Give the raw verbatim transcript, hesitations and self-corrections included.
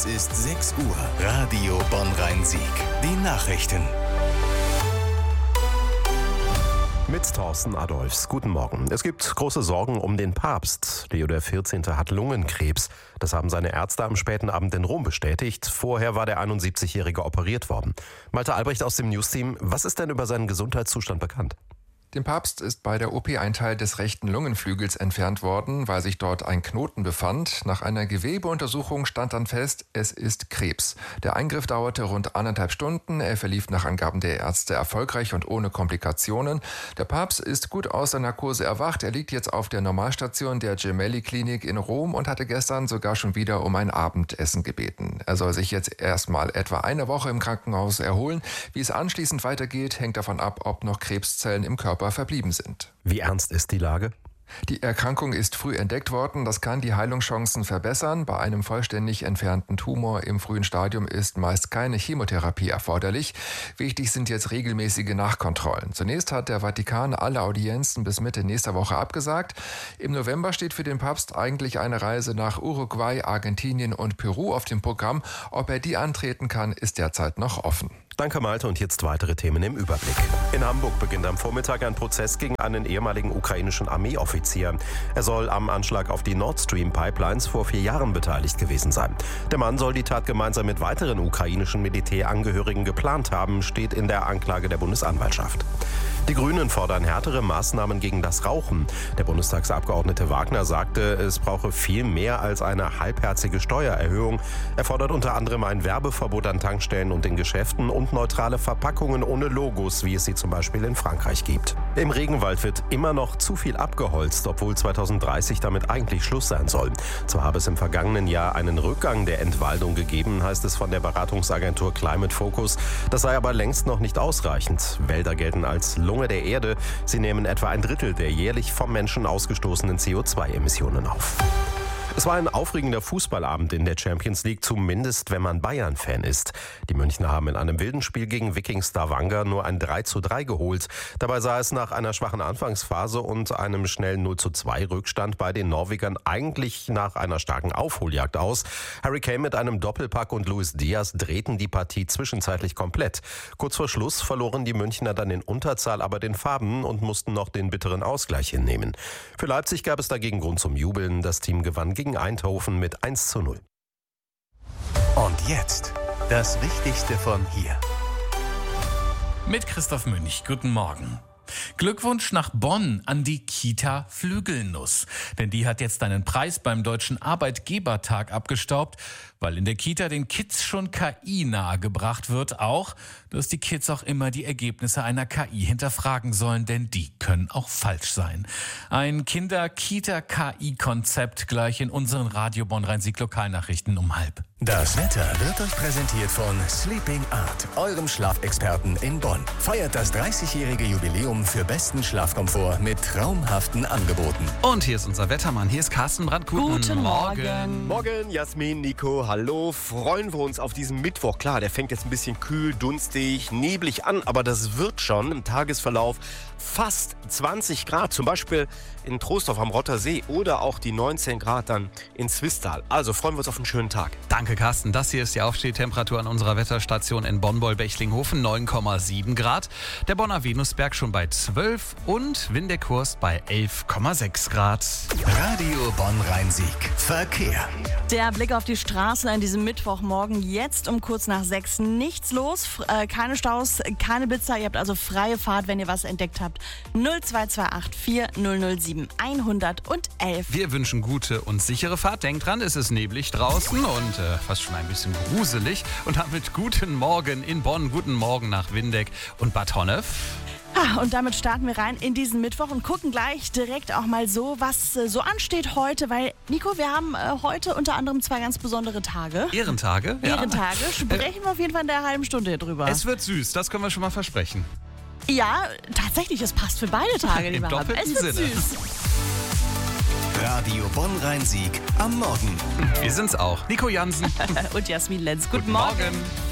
Es ist sechs Uhr. Radio Bonn-Rhein-Sieg. Die Nachrichten. Mit Thorsten Adolfs. Guten Morgen. Es gibt große Sorgen um den Papst. Leo der vierzehnte hat Lungenkrebs. Das haben seine Ärzte am späten Abend in Rom bestätigt. Vorher war der einundsiebzigjährige operiert worden. Malte Albrecht aus dem Newsteam. Was ist denn über seinen Gesundheitszustand bekannt? Dem Papst ist bei der O P ein Teil des rechten Lungenflügels entfernt worden, weil sich dort ein Knoten befand. Nach einer Gewebeuntersuchung stand dann fest, es ist Krebs. Der Eingriff dauerte rund anderthalb Stunden. Er verlief nach Angaben der Ärzte erfolgreich und ohne Komplikationen. Der Papst ist gut aus der Narkose erwacht. Er liegt jetzt auf der Normalstation der Gemelli-Klinik in Rom und hatte gestern sogar schon wieder um ein Abendessen gebeten. Er soll sich jetzt erstmal etwa eine Woche im Krankenhaus erholen. Wie es anschließend weitergeht, hängt davon ab, ob noch Krebszellen im Körper verblieben sind. Wie ernst ist die Lage? Die Erkrankung ist früh entdeckt worden. Das kann die Heilungschancen verbessern. Bei einem vollständig entfernten Tumor im frühen Stadium ist meist keine Chemotherapie erforderlich. Wichtig sind jetzt regelmäßige Nachkontrollen. Zunächst hat der Vatikan alle Audienzen bis Mitte nächster Woche abgesagt. Im November steht für den Papst eigentlich eine Reise nach Uruguay, Argentinien und Peru auf dem Programm. Ob er die antreten kann, ist derzeit noch offen. Danke, Malte. Und jetzt weitere Themen im Überblick. In Hamburg beginnt am Vormittag ein Prozess gegen einen ehemaligen ukrainischen Armeeoffizier. Er soll am Anschlag auf die Nord Stream Pipelines vor vier Jahren beteiligt gewesen sein. Der Mann soll die Tat gemeinsam mit weiteren ukrainischen Militärangehörigen geplant haben, steht in der Anklage der Bundesanwaltschaft. Die Grünen fordern härtere Maßnahmen gegen das Rauchen. Der Bundestagsabgeordnete Wagner sagte, es brauche viel mehr als eine halbherzige Steuererhöhung. Er fordert unter anderem ein Werbeverbot an Tankstellen und in Geschäften und neutrale Verpackungen ohne Logos, wie es sie zum Beispiel in Frankreich gibt. Im Regenwald wird immer noch zu viel abgeholzt, obwohl zweitausenddreißig damit eigentlich Schluss sein soll. Zwar habe es im vergangenen Jahr einen Rückgang der Entwaldung gegeben, heißt es von der Beratungsagentur Climate Focus. Das sei aber längst noch nicht ausreichend. Wälder gelten als Lunge der Erde. Sie nehmen etwa ein Drittel der jährlich vom Menschen ausgestoßenen C O zwei Emissionen auf. Es war ein aufregender Fußballabend in der Champions League, zumindest wenn man Bayern-Fan ist. Die Münchner haben in einem wilden Spiel gegen Viking Stavanger nur ein drei zu drei geholt. Dabei sah es nach einer schwachen Anfangsphase und einem schnellen null zu zwei Rückstand bei den Norwegern eigentlich nach einer starken Aufholjagd aus. Harry Kane mit einem Doppelpack und Luis Diaz drehten die Partie zwischenzeitlich komplett. Kurz vor Schluss verloren die Münchner dann in Unterzahl aber den Faden und mussten noch den bitteren Ausgleich hinnehmen. Für Leipzig gab es dagegen Grund zum Jubeln. Das Team gewann gegen Eindhoven mit eins zu null. Und jetzt das Wichtigste von hier. Mit Christoph Münch. Guten Morgen. Glückwunsch nach Bonn an die Kita Flügelnuss. Denn die hat jetzt einen Preis beim Deutschen Arbeitgebertag abgestaubt, weil in der Kita den Kids schon K I nahegebracht wird. Auch, dass die Kids auch immer die Ergebnisse einer K I hinterfragen sollen, denn die können auch falsch sein. Ein Kinder-Kita-K I-Konzept gleich in unseren Radio Bonn-Rhein-Sieg Lokalnachrichten um halb. Das Wetter wird euch präsentiert von Sleeping Art, eurem Schlafexperten in Bonn. Feiert das dreißigjährige Jubiläum für besten Schlafkomfort mit traumhaften Angeboten. Und hier ist unser Wettermann, hier ist Carsten Brandt. Guten, Guten Morgen. Morgen. Morgen, Jasmin, Nico, hallo. Freuen wir uns auf diesen Mittwoch. Klar, der fängt jetzt ein bisschen kühl, dunstig, neblig an, aber das wird schon im Tagesverlauf fast zwanzig Grad. Zum Beispiel in Troisdorf am Rotter See oder auch die neunzehn Grad dann in Zwistal. Also freuen wir uns auf einen schönen Tag. Danke, Carsten. Das hier ist die Aufstehtemperatur an unserer Wetterstation in Bonn-Boll-Bechlinghofen, neun Komma sieben Grad. Der Bonner Venusberg schon bei zwölf und Windeck-Hurst bei elf Komma sechs Grad. Radio Bonn-Rhein-Sieg. Verkehr. Der Blick auf die Straßen an diesem Mittwochmorgen. Jetzt um kurz nach sechs nichts los. Äh, keine Staus, keine Blitzer. Ihr habt also freie Fahrt, wenn ihr was entdeckt habt. null zwei zwei acht vier null null sieben eins null eins. Wir wünschen gute und sichere Fahrt. Denkt dran, es ist neblig draußen und äh, fast schon ein bisschen gruselig. Und damit guten Morgen in Bonn, guten Morgen nach Windeck und Bad Honnef. Ah, und damit starten wir rein in diesen Mittwoch und gucken gleich direkt auch mal so, was äh, so ansteht heute. Weil, Nico, wir haben äh, heute unter anderem zwei ganz besondere Tage. Ehrentage? Ehrentage. Ja. Sprechen wir auf jeden Fall in der halben Stunde drüber. Es wird süß, das können wir schon mal versprechen. Ja, tatsächlich, es passt für beide Tage, die Im wir haben. doppelten Es wird Sinne. süß. Radio Bonn-Rhein-Sieg am Morgen. Wir sind's auch. Nico Jansen. Und Jasmin Lenz. Guten, Guten Morgen. Morgen.